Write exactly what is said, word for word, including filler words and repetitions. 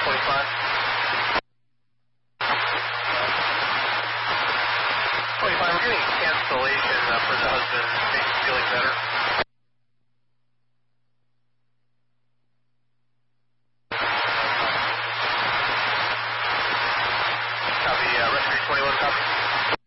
twenty-five. twenty-five, we're getting cancellation uh, for the husband. Make him feeling better. Copy, uh, rescue twenty-one, copy.